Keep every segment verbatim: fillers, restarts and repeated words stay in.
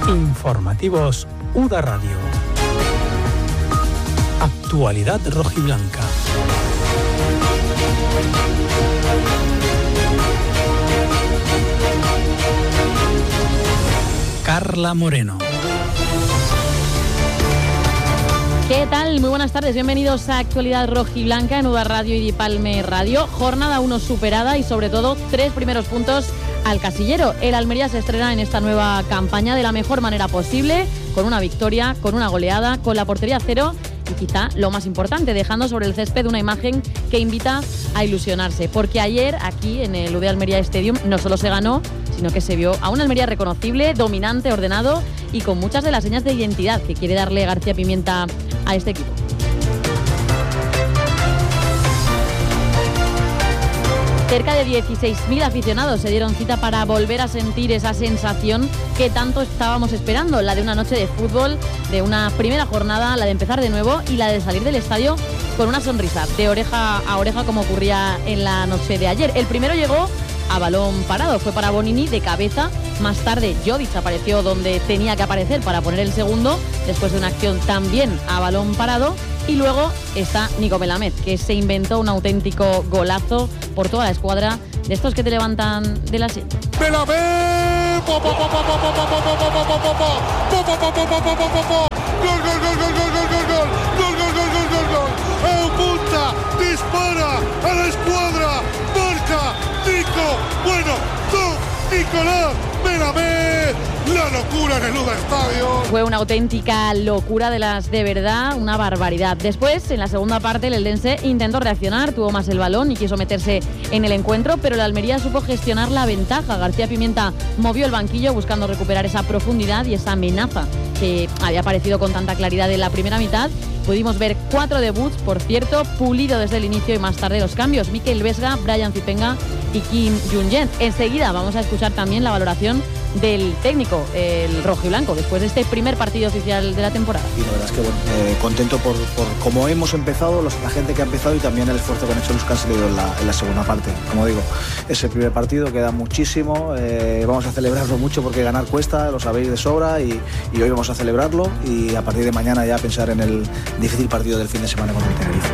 Informativos U D A Radio. Actualidad rojiblanca. Carla Moreno. ¿Qué tal? Muy buenas tardes, bienvenidos a Actualidad Rojiblanca en U D A Radio y Dipalme Radio. Jornada uno superada y sobre todo tres primeros puntos al casillero. El Almería se estrena en esta nueva campaña de la mejor manera posible, con una victoria, con una goleada, con la portería cero y quizá lo más importante, dejando sobre el césped una imagen que invita a ilusionarse. Porque ayer aquí en el U D E Almería Stadium no solo se ganó, sino que se vio a un Almería reconocible, dominante, ordenado y con muchas de las señas de identidad que quiere darle García Pimienta a este equipo. Cerca de dieciséis mil aficionados se dieron cita para volver a sentir esa sensación que tanto estábamos esperando, la de una noche de fútbol, de una primera jornada, la de empezar de nuevo y la de salir del estadio con una sonrisa, de oreja a oreja como ocurría en la noche de ayer. El primero llegó a balón parado, fue para Bonini de cabeza. Más tarde Jovic apareció donde tenía que aparecer para poner el segundo, después de una acción también a balón parado. Y luego está Nico Melamed, que se inventó un auténtico golazo por toda la escuadra, de estos que te levantan del asiento. ¡Melamed! ¡Gol, gol, gol, gol, gol, gol, gol, gol, gol! ¡Apunta! ¡Dispara a la escuadra! ¡Marca! ¡Nico! ¡Bueno! ¡Tú! ¡Nicolás! ¡Melamed! ¡La locura en el U D A Estadio! Fue una auténtica locura de las de verdad, una barbaridad. Después, en la segunda parte, el eldense intentó reaccionar, tuvo más el balón y quiso meterse en el encuentro, pero el Almería supo gestionar la ventaja. García Pimienta movió el banquillo buscando recuperar esa profundidad y esa amenaza que había aparecido con tanta claridad en la primera mitad. Pudimos ver cuatro debuts, por cierto, Pulido desde el inicio y más tarde los cambios. Mikel Vesga, Brian Zipenga y Kim Jung-jen. Enseguida vamos a escuchar también la valoración del técnico, el rojiblanco, después de este primer partido oficial de la temporada. Y la verdad es que bueno, eh, contento por, por cómo hemos empezado, los, la gente que ha empezado y también el esfuerzo que han hecho los que han salido en la, en la segunda parte. Como digo, es el primer partido, queda muchísimo, eh, vamos a celebrarlo mucho porque ganar cuesta, lo sabéis de sobra y, y hoy vamos a celebrarlo y a partir de mañana ya pensar en el difícil partido del fin de semana contra el Tenerife.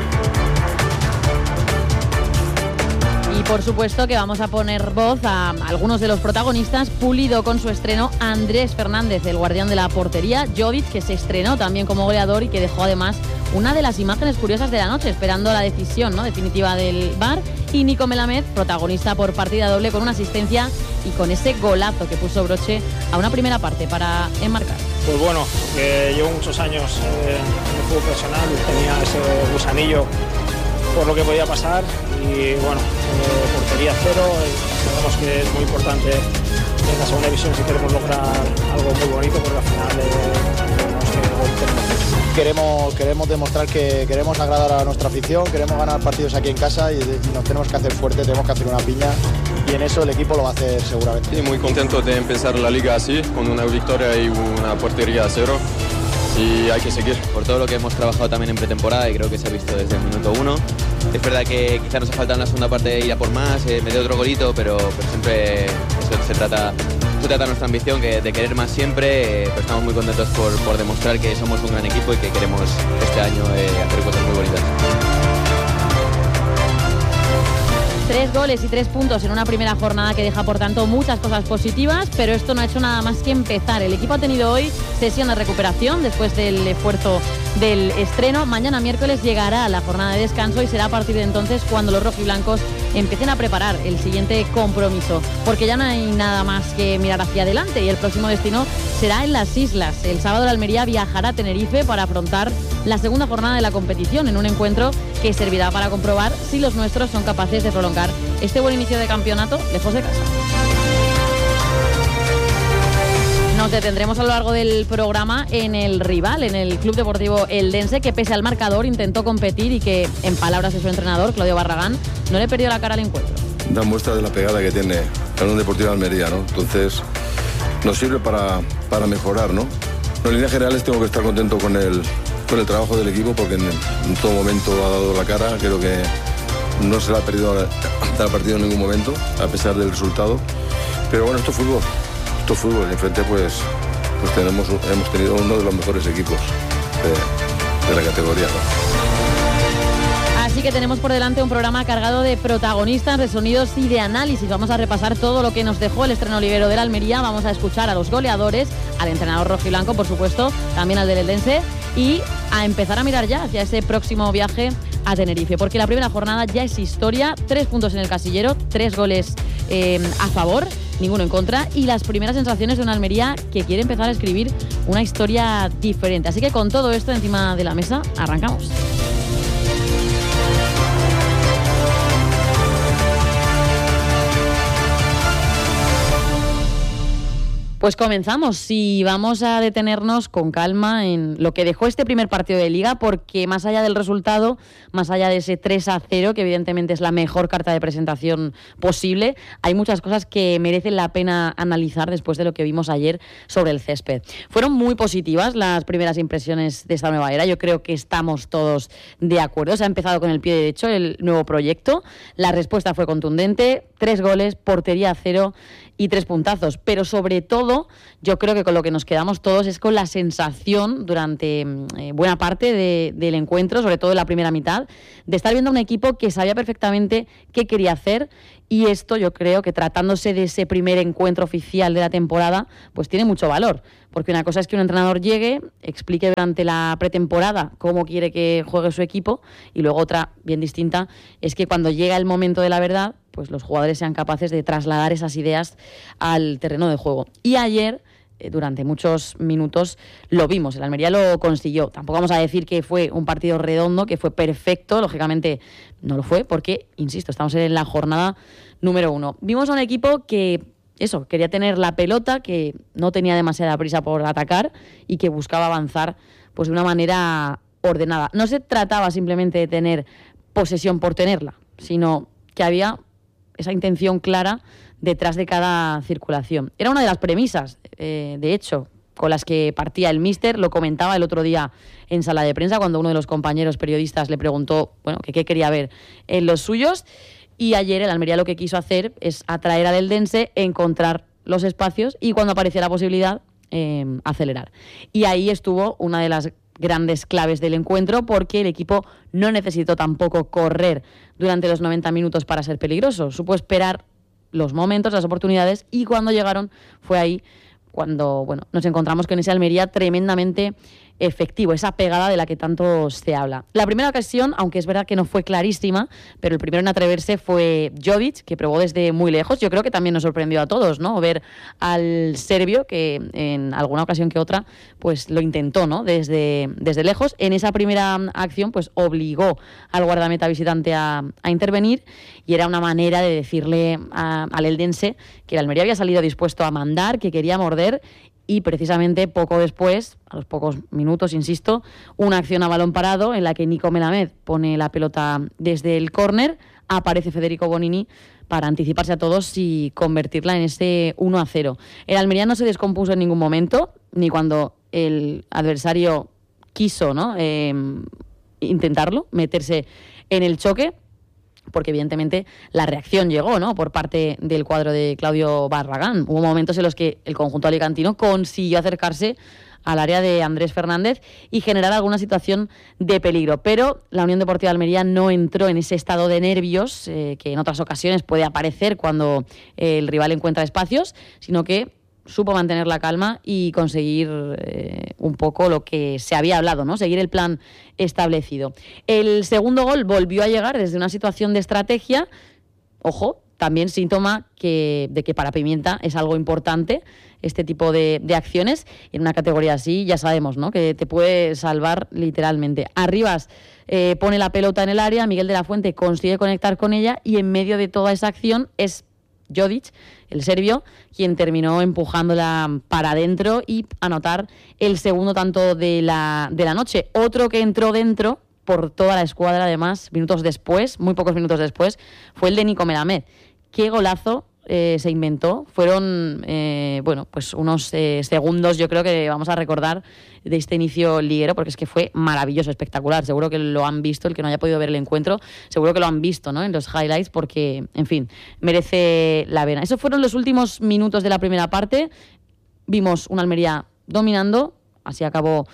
Y por supuesto que vamos a poner voz a algunos de los protagonistas. Pulido con su estreno, Andrés Fernández, el guardián de la portería, Jovic, que se estrenó también como goleador y que dejó además una de las imágenes curiosas de la noche, esperando la decisión, ¿no?, definitiva del V A R, y Nico Melamed, protagonista por partida doble con una asistencia y con ese golazo que puso broche a una primera parte para enmarcar. Pues bueno, que llevo muchos años eh, en el fútbol profesional y tenía ese gusanillo por lo que podía pasar y bueno, eh, portería cero, eh, sabemos que es muy importante en la segunda división si queremos lograr algo muy bonito porque al final eh, tenemos que tenemos Queremos, queremos demostrar que queremos agradar a nuestra afición, queremos ganar partidos aquí en casa y nos tenemos que hacer fuerte, tenemos que hacer una piña y en eso el equipo lo va a hacer seguramente. Sí, muy contento de empezar la liga así, con una victoria y una portería a cero. Y hay que seguir. Por todo lo que hemos trabajado también en pretemporada y creo que se ha visto desde el minuto uno. Es verdad que quizá nos ha faltado en la segunda parte ir a por más, eh, meter otro golito, pero, pero siempre eso se trata, se trata nuestra ambición que, de querer más siempre, eh, pero estamos muy contentos por, por demostrar que somos un gran equipo y que queremos este año eh, hacer cosas muy bonitas. Tres goles y tres puntos en una primera jornada que deja, por tanto, muchas cosas positivas, pero esto no ha hecho nada más que empezar. El equipo ha tenido hoy sesión de recuperación después del esfuerzo del estreno. Mañana miércoles llegará la jornada de descanso y será a partir de entonces cuando los rojiblancos empiecen a preparar el siguiente compromiso, porque ya no hay nada más que mirar hacia adelante y el próximo destino será en las islas. El sábado el Almería viajará a Tenerife para afrontar la segunda jornada de la competición en un encuentro que servirá para comprobar si los nuestros son capaces de prolongar este buen inicio de campeonato lejos de casa. Nos detendremos a lo largo del programa en el rival, en el Club Deportivo Eldense, que pese al marcador intentó competir y que, en palabras de su entrenador, Claudio Barragán, no le perdió la cara al encuentro. Da muestra de la pegada que tiene el Unión Deportiva Almería, ¿no? Entonces nos sirve para, para mejorar, ¿no? En líneas generales tengo que estar contento con el, con el trabajo del equipo porque en, en todo momento ha dado la cara, creo que no se la ha perdido al partido en ningún momento, a pesar del resultado. Pero bueno, esto es fútbol, esto es fútbol, y enfrente pues pues tenemos, hemos tenido uno de los mejores equipos de, de la categoría, ¿no? Así que tenemos por delante un programa cargado de protagonistas, de sonidos y de análisis. Vamos a repasar todo lo que nos dejó el estreno liguero del Almería. Vamos a escuchar a los goleadores, al entrenador rojiblanco, por supuesto, también al del Eldense, y a empezar a mirar ya hacia ese próximo viaje a Tenerife, porque la primera jornada ya es historia. Tres puntos en el casillero, tres goles eh, a favor, ninguno en contra, y las primeras sensaciones de una Almería que quiere empezar a escribir una historia diferente. Así que con todo esto encima de la mesa, arrancamos. Pues comenzamos y vamos a detenernos con calma en lo que dejó este primer partido de Liga, porque más allá del resultado, más allá de ese tres a cero, que evidentemente es la mejor carta de presentación posible, hay muchas cosas que merecen la pena analizar después de lo que vimos ayer sobre el césped. Fueron muy positivas las primeras impresiones de esta nueva era, yo creo que estamos todos de acuerdo. Se ha empezado con el pie derecho el nuevo proyecto, la respuesta fue contundente, tres goles, portería a cero y tres puntazos, pero sobre todo yo creo que con lo que nos quedamos todos es con la sensación durante eh, buena parte de, del encuentro, sobre todo en la primera mitad, de estar viendo a un equipo que sabía perfectamente qué quería hacer, y esto yo creo que tratándose de ese primer encuentro oficial de la temporada, pues tiene mucho valor, porque una cosa es que un entrenador llegue, explique durante la pretemporada cómo quiere que juegue su equipo, y luego otra bien distinta es que cuando llega el momento de la verdad, pues los jugadores sean capaces de trasladar esas ideas al terreno de juego. Y ayer, eh, durante muchos minutos, lo vimos. El Almería lo consiguió. Tampoco vamos a decir que fue un partido redondo, que fue perfecto. Lógicamente no lo fue, porque, insisto, estamos en la jornada número uno. Vimos a un equipo que, eso, quería tener la pelota, que no tenía demasiada prisa por atacar y que buscaba avanzar pues de una manera ordenada. No se trataba simplemente de tener posesión por tenerla, sino que había esa intención clara detrás de cada circulación. Era una de las premisas, eh, de hecho, con las que partía el míster. Lo comentaba el otro día en sala de prensa cuando uno de los compañeros periodistas le preguntó, bueno, que qué quería ver en los suyos. Y ayer el Almería lo que quiso hacer es atraer al Eldense, encontrar los espacios y cuando aparecía la posibilidad, eh, acelerar. Y ahí estuvo una de las grandes claves del encuentro, porque el equipo no necesitó tampoco correr durante los noventa minutos para ser peligroso. Supo esperar los momentos, las oportunidades, y cuando llegaron fue ahí cuando, bueno, nos encontramos con ese Almería tremendamente efectivo, esa pegada de la que tanto se habla. La primera ocasión, aunque es verdad que no fue clarísima, pero el primero en atreverse fue Jovic, que probó desde muy lejos. Yo creo que también nos sorprendió a todos, ¿no? Ver al serbio que en alguna ocasión que otra pues lo intentó, ¿no? Desde, desde lejos. En esa primera acción pues obligó al guardameta visitante a, a intervenir, y era una manera de decirle a, al eldense que el Almería había salido dispuesto a mandar, que quería morder. Y precisamente poco después, a los pocos minutos, insisto, una acción a balón parado en la que Nico Melamed pone la pelota desde el córner, aparece Federico Bonini para anticiparse a todos y convertirla en ese uno a cero. El Almería no se descompuso en ningún momento, ni cuando el adversario quiso, ¿no? eh, intentarlo, meterse en el choque, porque evidentemente la reacción llegó, ¿no?, por parte del cuadro de Claudio Barragán. Hubo momentos en los que el conjunto alicantino consiguió acercarse al área de Andrés Fernández y generar alguna situación de peligro, pero la Unión Deportiva Almería no entró en ese estado de nervios eh, que en otras ocasiones puede aparecer cuando el rival encuentra espacios, sino que supo mantener la calma y conseguir eh, un poco lo que se había hablado, ¿no? Seguir el plan establecido. El segundo gol volvió a llegar desde una situación de estrategia, ojo, también síntoma que, de que para Pimienta es algo importante este tipo de, de acciones, y en una categoría así ya sabemos, ¿no?, que te puede salvar literalmente. Arribas eh, pone la pelota en el área, Miguel de la Fuente consigue conectar con ella, y en medio de toda esa acción es Jovic, el serbio, quien terminó empujándola para adentro y anotar el segundo tanto de la, de la noche. Otro que entró dentro por toda la escuadra, además, minutos después, muy pocos minutos después, fue el de Nico Melamed. Qué golazo eh, se inventó. Fueron, eh, bueno, pues unos eh, segundos, yo creo que vamos a recordar de este inicio liguero, porque es que fue maravilloso, espectacular. Seguro que lo han visto, el que no haya podido ver el encuentro, seguro que lo han visto, ¿no?, en los highlights, porque, en fin, merece la pena. Esos fueron los últimos minutos de la primera parte. Vimos una Almería dominando. Así acabó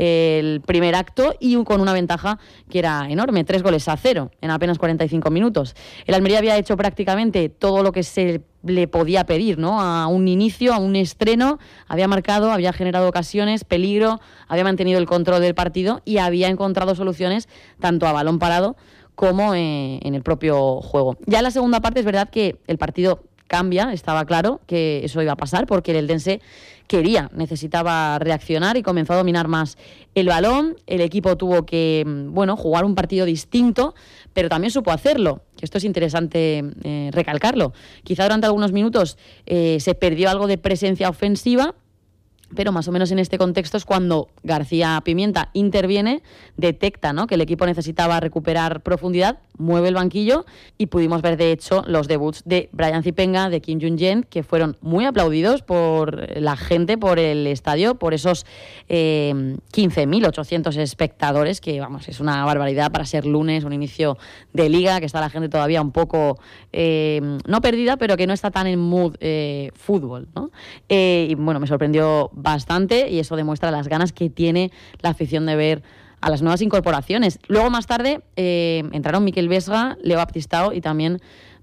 el primer acto y con una ventaja que era enorme, tres goles a cero en apenas cuarenta y cinco minutos. El Almería había hecho prácticamente todo lo que se le podía pedir, ¿no? A un inicio, a un estreno, había marcado, había generado ocasiones, peligro, había mantenido el control del partido y había encontrado soluciones tanto a balón parado como eh, en el propio juego. Ya en la segunda parte es verdad que el partido cambia, estaba claro que eso iba a pasar porque el Eldense quería, necesitaba reaccionar y comenzó a dominar más el balón. El equipo tuvo que, bueno, jugar un partido distinto, pero también supo hacerlo, que esto es interesante eh, recalcarlo. Quizá durante algunos minutos eh, se perdió algo de presencia ofensiva, pero más o menos en este contexto es cuando García Pimienta interviene, detecta, ¿no?, que el equipo necesitaba recuperar profundidad, mueve el banquillo y pudimos ver de hecho los debuts de Brian Zipenga, de Kim Jung-jen, que fueron muy aplaudidos por la gente, por el estadio, por esos eh, quince mil ochocientos espectadores, que vamos, es una barbaridad para ser lunes, un inicio de liga, que está la gente todavía un poco, eh, no perdida, pero que no está tan en mood eh, fútbol, ¿no? Eh, y bueno, me sorprendió bastante y eso demuestra las ganas que tiene la afición de ver a las nuevas incorporaciones. Luego más tarde eh, entraron Mikel Vesga, Leo Baptistao y también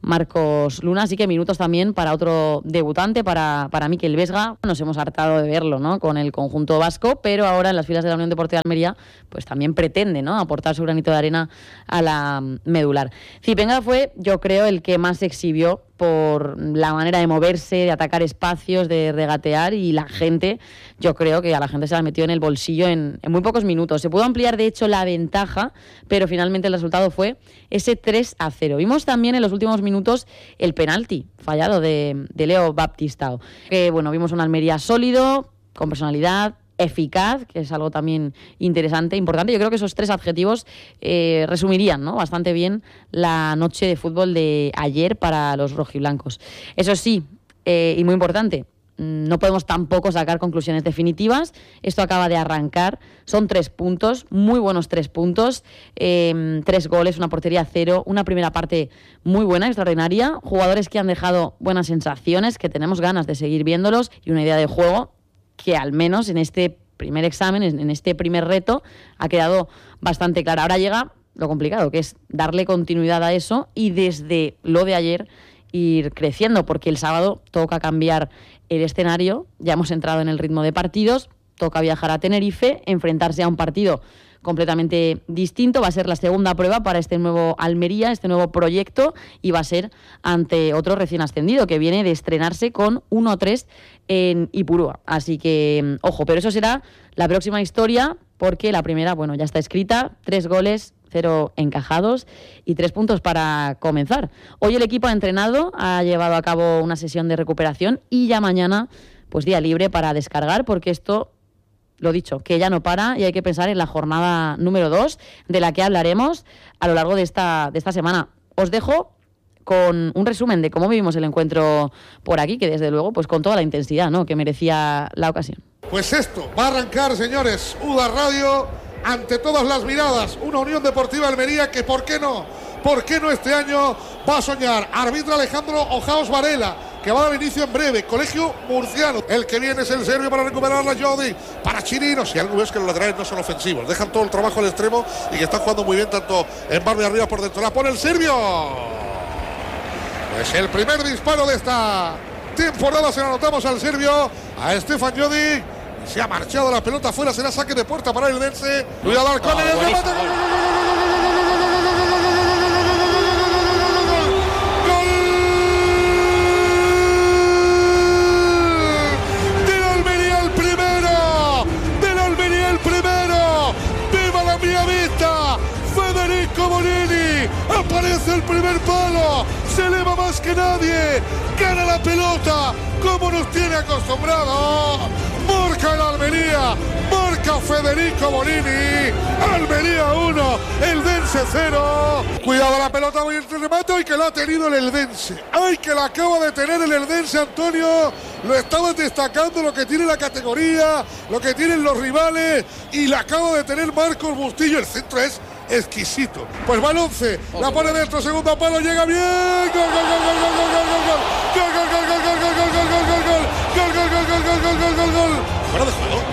Marcos Luna, así que minutos también para otro debutante, para, para Mikel Vesga. Nos hemos hartado de verlo, ¿no?, con el conjunto vasco, pero ahora en las filas de la Unión Deportiva de Almería pues también pretende, ¿no?, aportar su granito de arena a la medular. Zipenga fue, yo creo, el que más exhibió por la manera de moverse, de atacar espacios, de regatear, y la gente, yo creo que a la gente se la metió en el bolsillo en, en muy pocos minutos. Se pudo ampliar, de hecho, la ventaja, pero finalmente el resultado fue ese tres a cero. Vimos también en los últimos minutos el penalti fallado de, de Leo Baptistao. Que, bueno, vimos un Almería sólido, con personalidad, eficaz, que es algo también interesante, importante. Yo creo que esos tres adjetivos eh, resumirían, ¿no?, bastante bien la noche de fútbol de ayer para los rojiblancos. Eso sí, eh, y muy importante, no podemos tampoco sacar conclusiones definitivas. Esto acaba de arrancar. Son tres puntos, muy buenos tres puntos, eh, tres goles, una portería cero, una primera parte muy buena, extraordinaria, jugadores que han dejado buenas sensaciones, que tenemos ganas de seguir viéndolos, y una idea de juego que al menos en este primer examen, en este primer reto, ha quedado bastante clara. Ahora llega lo complicado, que es darle continuidad a eso y desde lo de ayer ir creciendo, porque el sábado toca cambiar el escenario, ya hemos entrado en el ritmo de partidos, toca viajar a Tenerife, enfrentarse a un partido completamente distinto. Va a ser la segunda prueba para este nuevo Almería, este nuevo proyecto, y va a ser ante otro recién ascendido que viene de estrenarse con uno tres en Ipurúa. Así que, ojo, pero eso será la próxima historia, porque la primera, bueno, ya está escrita, tres goles, cero encajados y tres puntos para comenzar. Hoy el equipo ha entrenado, ha llevado a cabo una sesión de recuperación y ya mañana, pues día libre para descargar, porque esto, lo dicho, que ya no para y hay que pensar en la jornada número dos, de la que hablaremos a lo largo de esta, de esta semana. Os dejo con un resumen de cómo vivimos el encuentro por aquí, que desde luego, pues con toda la intensidad, ¿no?, que merecía la ocasión. Pues esto va a arrancar, señores, U D A Radio, ante todas las miradas, una Unión Deportiva Almería que, ¿por qué no? ¿Por qué no este año va a soñar? Arbitra Alejandro Ojaos Varela, que va a dar inicio en breve. Colegio Murciano. El que viene es el serbio para recuperar la Jodi. Para Chirinos. Y algo es que los laterales no son ofensivos. Dejan todo el trabajo al extremo y que están jugando muy bien tanto en barrio arriba por dentro. La pone el serbio. Pues el primer disparo de esta temporada se lo anotamos al serbio, a Stefan Jodi. Se ha marchado la pelota fuera, será saque de puerta para el Eldense. Cuidado al córner, el remate. Del Almería el primero. Del Almería el primero. ¡Viva la mía vista! Federico Bonini. Aparece el primer palo. Se eleva más que nadie. Gana la pelota como nos tiene acostumbrado. Marca el Almería, marca Federico Bonini. Almería uno, Eldense cero. Cuidado la pelota, voy el remate y que la ha tenido el Eldense. Ay, que la acaba de tener el Eldense, Antonio. Lo estaba destacando lo que tiene la categoría, lo que tienen los rivales, y la acaba de tener Marcos Bustillo. El centro es exquisito. Pues va el once, la pone dentro, segundo palo, llega bien. Gol, gol, gol, gol, gol, gol, gol, gol. Gol, gol, gol, gol, gol, gol, gol, gol, gol, gol, gol, gol, gol, gol, gol, gol, gol, gol, gol. Fuera de juego.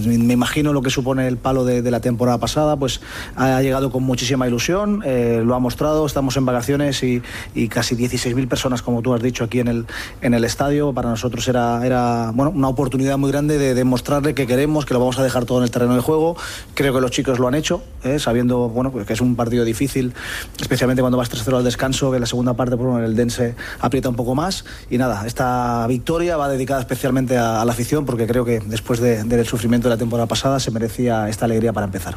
me imagino lo que supone el palo de, de la temporada pasada, pues ha llegado con muchísima ilusión, eh, lo ha mostrado, estamos en vacaciones y, y casi dieciséis mil personas, como tú has dicho, aquí en el, en el estadio. Para nosotros era, era bueno, una oportunidad muy grande de demostrarle que queremos, que lo vamos a dejar todo en el terreno de juego. Creo que los chicos lo han hecho, eh, sabiendo bueno, que es un partido difícil, especialmente cuando vas tres cero al descanso, que en la segunda parte pues, bueno, el Dense aprieta un poco más. Y nada, esta victoria va dedicada especialmente a, a la afición, porque creo que después de, del sufrimiento de la temporada pasada se merecía esta alegría para empezar.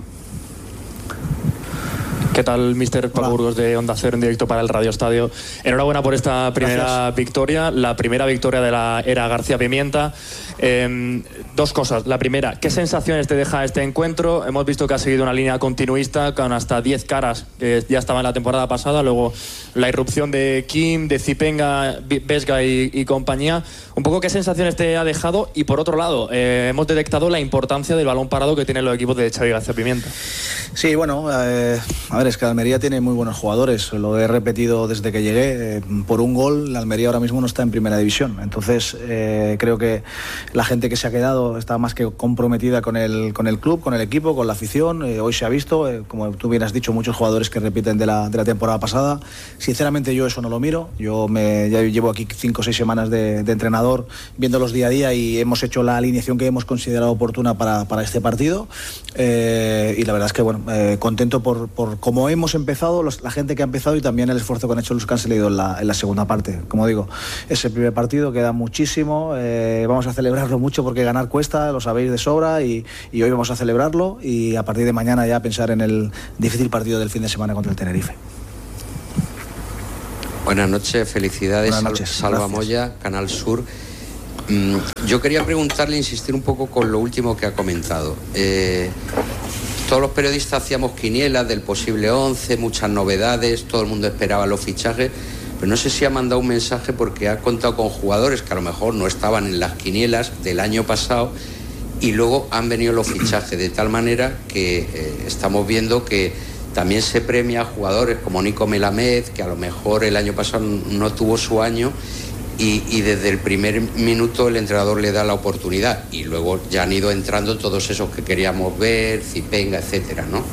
¿Qué tal, mister Paco Burgos de Onda Cero en directo para el Radio Estadio? Enhorabuena por esta primera Gracias. victoria, la primera victoria de la era García Pimienta. Eh, dos cosas. La primera, ¿qué sensaciones te deja este encuentro? Hemos visto que ha seguido una línea continuista con hasta diez caras que ya estaba en la temporada pasada, luego la irrupción de Kim, de Zipenga, Vesga y, y compañía. Un poco, ¿qué sensaciones te ha dejado? Y por otro lado, eh, hemos detectado la importancia del balón parado que tienen los equipos de Xavi García Pimienta. Sí, bueno, eh, a ver, es que Almería tiene muy buenos jugadores, lo he repetido desde que llegué, eh, por un gol la Almería ahora mismo no está en primera división, entonces eh, creo que la gente que se ha quedado está más que comprometida con el, con el club, con el equipo, con la afición. Eh, hoy se ha visto, eh, como tú bien has dicho, muchos jugadores que repiten de la, de la temporada pasada. Sinceramente yo eso no lo miro, yo me, ya llevo aquí cinco o seis semanas de, de entrenador viéndolos día a día y hemos hecho la alineación que hemos considerado oportuna para, para este partido, eh, y la verdad es que bueno, eh, contento por, por cómo hemos empezado, los, la gente que ha empezado y también el esfuerzo que han hecho los que han salido en la, en la segunda parte. Como digo, es el primer partido, queda muchísimo, eh, vamos a celebrarlo mucho porque ganar cuesta, lo sabéis de sobra, y, y hoy vamos a celebrarlo y a partir de mañana ya pensar en el difícil partido del fin de semana contra el Tenerife. Buenas noches, felicidades. Buenas noches, Salva gracias. Moya, Canal Sur. Mm, yo quería preguntarle, insistir un poco con lo último que ha comentado. Eh, todos los periodistas hacíamos quinielas del posible once, muchas novedades, todo el mundo esperaba los fichajes, pero no sé si ha mandado un mensaje porque ha contado con jugadores que a lo mejor no estaban en las quinielas del año pasado y luego han venido los fichajes, de tal manera que eh, estamos viendo que también se premia a jugadores como Nico Melamed, que a lo mejor el año pasado no tuvo su año, y, y desde el primer minuto el entrenador le da la oportunidad, y luego ya han ido entrando todos esos que queríamos ver, Zipenga, etcétera, ¿no?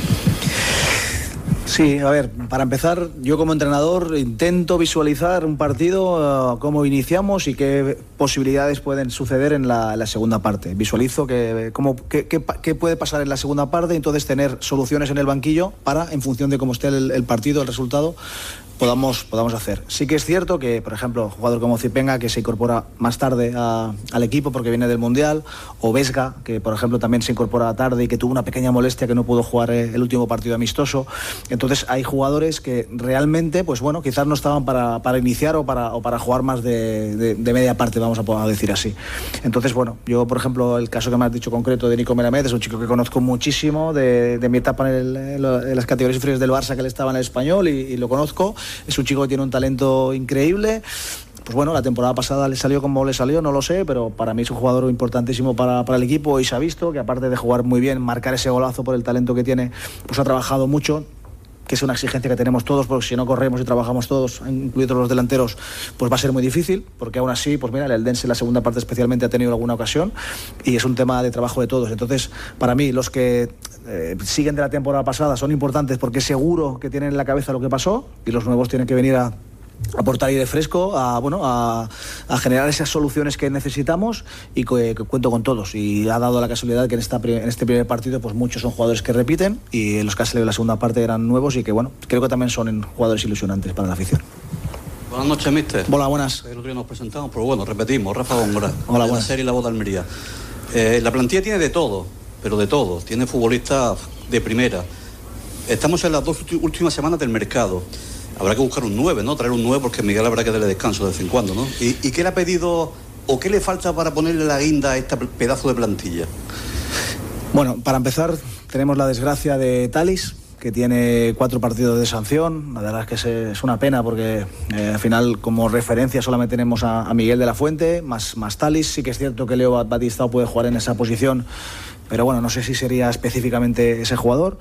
Sí, a ver, para empezar, yo como entrenador intento visualizar un partido, uh, cómo iniciamos y qué posibilidades pueden suceder en la, en la segunda parte. Visualizo que, cómo, qué, qué, qué puede pasar en la segunda parte y entonces tener soluciones en el banquillo para, en función de cómo esté el, el partido, el resultado, podamos, podamos hacer. Sí que es cierto que, por ejemplo, un jugador como Zipenga, que se incorpora más tarde a, al equipo porque viene del Mundial, o Vesga, que por ejemplo también se incorpora tarde y que tuvo una pequeña molestia que no pudo jugar el último partido amistoso. Entonces hay jugadores que realmente, pues bueno, quizás no estaban para, para iniciar o para, o para jugar más de, de, de media parte, vamos a poder decir así. Entonces, bueno, yo por ejemplo, el caso que me has dicho concreto de Nico Melamed, es un chico que conozco muchísimo de, de mi etapa en, el, en las categorías inferiores del Barça, que él estaba en el Español, y, y lo conozco. Es un chico que tiene un talento increíble. Pues bueno, la temporada pasada le salió como le salió, no lo sé, pero para mí es un jugador importantísimo para, para el equipo, y se ha visto que aparte de jugar muy bien, marcar ese golazo por el talento que tiene, pues ha trabajado mucho, que es una exigencia que tenemos todos, porque si no corremos y trabajamos todos, incluidos los delanteros, pues va a ser muy difícil, porque aún así, pues mira, el Dense en la segunda parte especialmente ha tenido alguna ocasión, y es un tema de trabajo de todos. Entonces, para mí, los que eh, siguen de la temporada pasada son importantes porque seguro que tienen en la cabeza lo que pasó, y los nuevos tienen que venir a aportar aire fresco, a, bueno, a, a generar esas soluciones que necesitamos, y que, que cuento con todos. Y ha dado la casualidad que en, esta, en este primer partido pues muchos son jugadores que repiten, y los que han salido en la segunda parte eran nuevos, y que bueno, creo que también son jugadores ilusionantes para la afición. Buenas noches, mister. Hola, buenas. El otro día nos presentamos, pero bueno, repetimos. Rafa Góngora. Hola, buenas. buenas. La serie La Voz de Almería. Eh, la plantilla tiene de todo, pero de todo. Tiene futbolistas de primera. Estamos en las dos últimas semanas del mercado. Habrá que buscar un nueve, ¿no? Traer un nueve, porque Miguel habrá que darle descanso de vez en cuando, ¿no? ¿Y, y qué le ha pedido o qué le falta para ponerle la guinda a este pedazo de plantilla? Bueno, para empezar, tenemos la desgracia de Talis, que tiene cuatro partidos de sanción. La verdad es que es, es una pena, porque eh, al final, como referencia, solamente tenemos a, a Miguel de la Fuente, más, más Talis. Sí que es cierto que Leo Batistao puede jugar en esa posición, pero bueno, no sé si sería específicamente ese jugador.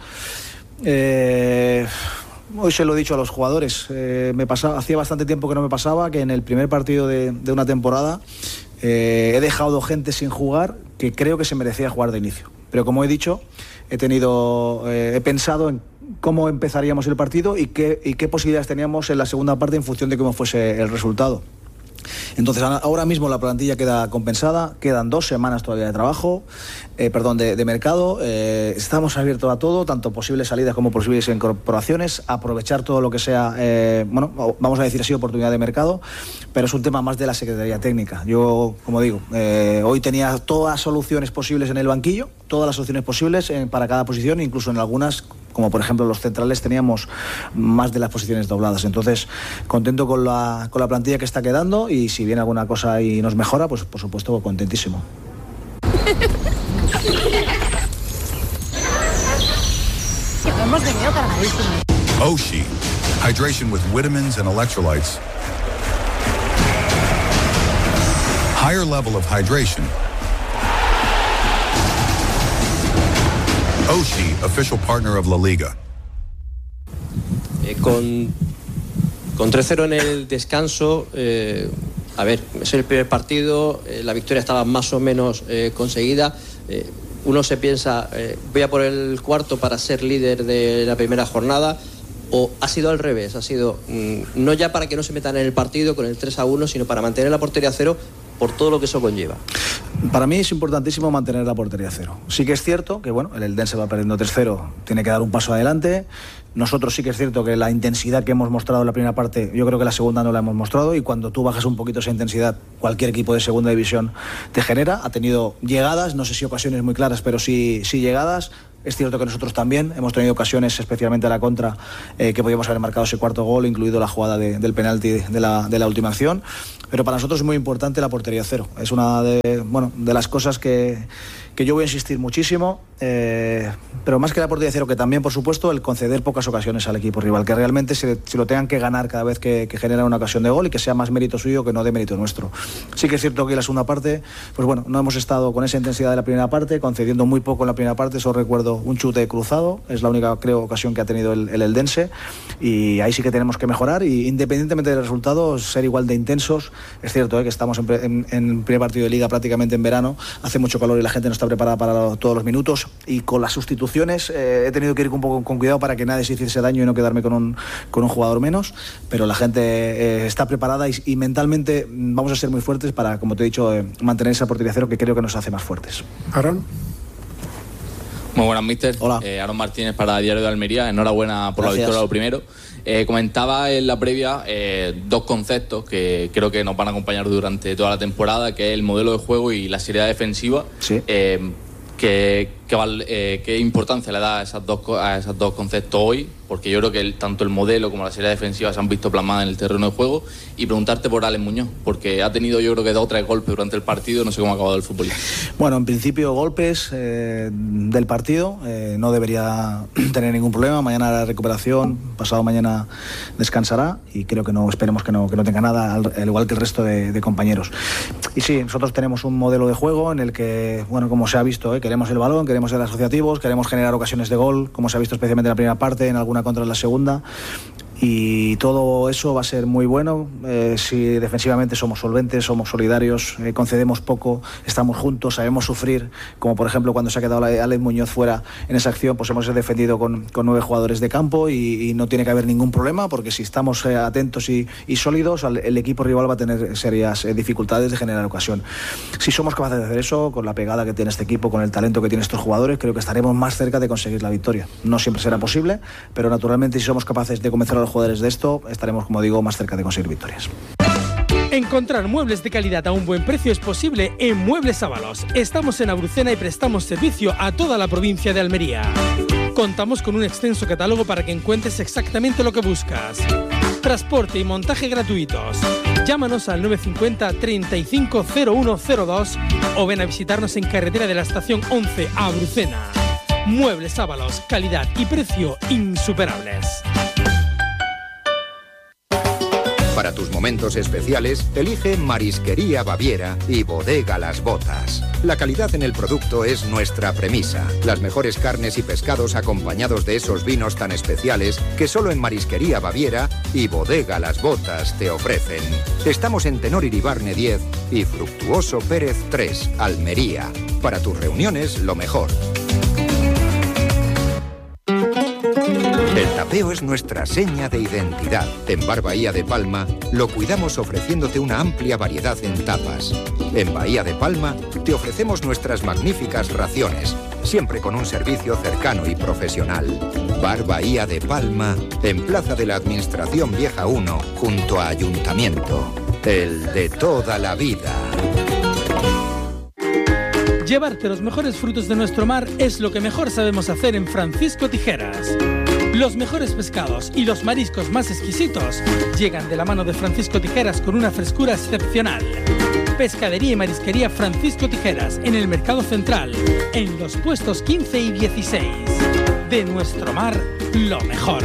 Eh... Hoy se lo he dicho a los jugadores, eh, me pasaba, hacía bastante tiempo que no me pasaba, que en el primer partido de, de una temporada eh, he dejado gente sin jugar que creo que se merecía jugar de inicio. Pero como he dicho, he tenido, eh, he pensado en cómo empezaríamos el partido y qué, y qué posibilidades teníamos en la segunda parte en función de cómo fuese el resultado. Entonces ahora mismo la plantilla queda compensada, quedan dos semanas todavía de trabajo, eh, perdón, de, de mercado, eh, estamos abiertos a todo, tanto posibles salidas como posibles incorporaciones, aprovechar todo lo que sea, eh, bueno, vamos a decir así, oportunidad de mercado, pero es un tema más de la Secretaría Técnica. Yo, como digo, eh, hoy tenía todas las soluciones posibles en el banquillo, todas las soluciones posibles eh, para cada posición, incluso en algunas, como por ejemplo los centrales, teníamos más de las posiciones dobladas. Entonces, contento con la, con la plantilla que está quedando, y si viene alguna cosa y nos mejora, pues por supuesto contentísimo. Hemos venido cargadísimos. Oshi, hydration with vitamins and electrolytes. Higher level of hydration. Oshi, official partner of La Liga. Eh, con, con tres cero en el descanso, eh, a ver, es el primer partido, eh, la victoria estaba más o menos eh, conseguida. Eh, uno se piensa, eh, voy a por el cuarto para ser líder de la primera jornada, o ha sido al revés, ha sido mmm, no ya para que no se metan en el partido con el tres a uno, sino para mantener la portería a cero por todo lo que eso conlleva. Para mí es importantísimo mantener la portería a cero. Sí que es cierto que bueno, el Eldense va perdiendo tres cero, tiene que dar un paso adelante. Nosotros sí que es cierto que la intensidad que hemos mostrado en la primera parte, yo creo que la segunda no la hemos mostrado, y cuando tú bajas un poquito esa intensidad, cualquier equipo de segunda división te genera. Ha tenido llegadas, no sé si ocasiones muy claras, pero sí, sí llegadas. Es cierto que nosotros también hemos tenido ocasiones, especialmente a la contra, eh, que podíamos haber marcado ese cuarto gol, incluido la jugada de, del penalti de la, de la última acción. Pero para nosotros es muy importante la portería cero. Es una de, bueno, de las cosas que, que yo voy a insistir muchísimo. Eh, pero más que la portería cero, que también, por supuesto, el conceder pocas ocasiones al equipo rival, que realmente se, se lo tengan que ganar cada vez que, que genera una ocasión de gol, y que sea más mérito suyo que no de mérito nuestro. Sí que es cierto que en la segunda parte, pues bueno, no hemos estado con esa intensidad de la primera parte, concediendo muy poco en la primera parte. Solo recuerdo un chute cruzado, es la única, creo, ocasión que ha tenido el, el Eldense, y ahí sí que tenemos que mejorar, y independientemente del resultado, ser igual de intensos. Es cierto eh, que estamos en, en, en primer partido de Liga prácticamente en verano, hace mucho calor y la gente no está preparada para todos los minutos, y con las sustituciones eh, he tenido que ir un poco con cuidado para que nadie se hiciese daño y no quedarme con un, con un jugador menos, pero la gente eh, está preparada, y, y mentalmente vamos a ser muy fuertes para, como te he dicho, eh, mantener esa portería cero, que creo que nos hace más fuertes. Aaron. Muy buenas, mister. Hola. Eh, Aaron Martínez para Diario de Almería. Enhorabuena por Gracias. La victoria, lo primero. Eh, comentaba en la previa eh, dos conceptos que creo que nos van a acompañar durante toda la temporada, que es el modelo de juego y la seriedad defensiva. Sí. Eh, ¿qué, qué, eh, ¿Qué importancia le da a esos dos, a esos dos conceptos hoy? Porque yo creo que el, tanto el modelo como la seriedad defensiva se han visto plasmadas en el terreno de juego. Y preguntarte por Alex Muñoz, porque ha tenido yo creo que dos o tres golpes durante el partido, no sé cómo ha acabado el fútbol. Bueno, en principio golpes eh, del partido, eh, no debería tener ningún problema. Mañana la recuperación, pasado mañana descansará, y creo que no, esperemos que no, que no tenga nada, al, al igual que el resto de, de compañeros. Y sí, nosotros tenemos un modelo de juego en el que, bueno, como se ha visto, eh, queremos el balón, queremos ser asociativos, queremos generar ocasiones de gol, como se ha visto especialmente en la primera parte, en alguna contra la segunda, y todo eso va a ser muy bueno eh, si defensivamente somos solventes, somos solidarios, eh, concedemos poco, estamos juntos, sabemos sufrir, como por ejemplo cuando se ha quedado Alex Muñoz fuera en esa acción, pues hemos defendido con, con nueve jugadores de campo, y, y no tiene que haber ningún problema, porque si estamos eh, atentos y, y sólidos, el, el equipo rival va a tener serias eh, dificultades de generar ocasión. Si somos capaces de hacer eso, con la pegada que tiene este equipo, con el talento que tienen estos jugadores, creo que estaremos más cerca de conseguir la victoria. No siempre será posible, pero naturalmente si somos capaces de convencer a los jugadores de esto, estaremos, como digo, más cerca de conseguir victorias. Encontrar muebles de calidad a un buen precio es posible en Muebles Ábalos. Estamos en Abrucena y prestamos servicio a toda la provincia de Almería. Contamos con un extenso catálogo para que encuentres exactamente lo que buscas. Transporte y montaje gratuitos. Llámanos al nueve cinco cero, treinta y cinco cero uno cero dos o ven a visitarnos en carretera de la estación once a Abrucena. Muebles Ábalos, calidad y precio insuperables. Para tus momentos especiales, elige Marisquería Baviera y Bodega Las Botas. La calidad en el producto es nuestra premisa. Las mejores carnes y pescados acompañados de esos vinos tan especiales que solo en Marisquería Baviera y Bodega Las Botas te ofrecen. Estamos en Tenor Iribarne diez y Fructuoso Pérez tres, Almería. Para tus reuniones, lo mejor. El tapeo es nuestra seña de identidad. En Bar Bahía de Palma lo cuidamos ofreciéndote una amplia variedad en tapas. En Bahía de Palma te ofrecemos nuestras magníficas raciones, siempre con un servicio cercano y profesional. Bar Bahía de Palma, en Plaza de la Administración Vieja uno, junto a Ayuntamiento. El de toda la vida. Llevarte los mejores frutos de nuestro mar es lo que mejor sabemos hacer en Francisco Tijeras. Los mejores pescados y los mariscos más exquisitos llegan de la mano de Francisco Tijeras con una frescura excepcional. Pescadería y marisquería Francisco Tijeras en el Mercado Central, en los puestos quince y dieciséis. De nuestro mar, lo mejor.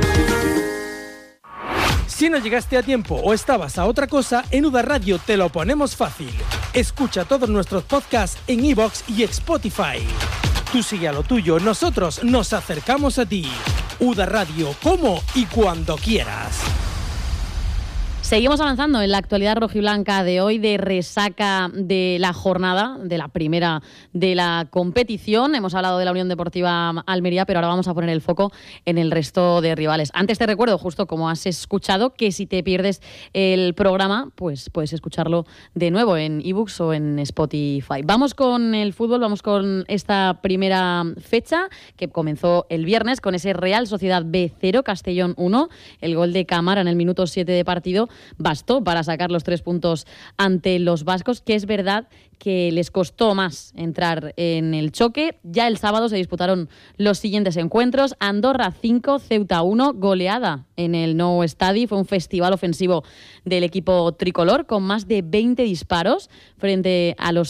Si no llegaste a tiempo o estabas a otra cosa, en U D A Radio te lo ponemos fácil. Escucha todos nuestros podcasts en iVoox y Spotify. Tú sigue a lo tuyo, nosotros nos acercamos a ti. U D A Radio, como y cuando quieras. Seguimos avanzando en la actualidad rojiblanca de hoy, de resaca de la jornada, de la primera de la competición. Hemos hablado de la Unión Deportiva Almería, pero ahora vamos a poner el foco en el resto de rivales. Antes te recuerdo, justo como has escuchado, que si te pierdes el programa, pues puedes escucharlo de nuevo en ebooks o en Spotify. Vamos con el fútbol, vamos con esta primera fecha que comenzó el viernes con ese Real Sociedad B cero, Castellón uno. El gol de Cámara en el minuto siete de partido bastó para sacar los tres puntos ante los vascos, que es verdad que les costó más entrar en el choque. Ya el sábado se disputaron los siguientes encuentros: Andorra cinco, Ceuta uno, goleada en el Nou Estadi. Fue un festival ofensivo del equipo tricolor con más de veinte disparos frente a los